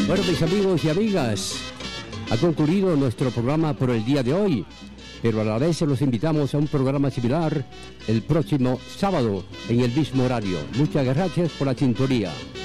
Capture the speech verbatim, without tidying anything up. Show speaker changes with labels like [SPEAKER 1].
[SPEAKER 1] Bueno, mis amigos y amigas, ha concluido nuestro programa por el día de hoy, pero a la vez los invitamos a un programa similar el próximo sábado en el mismo horario. Muchas gracias por la sintonía.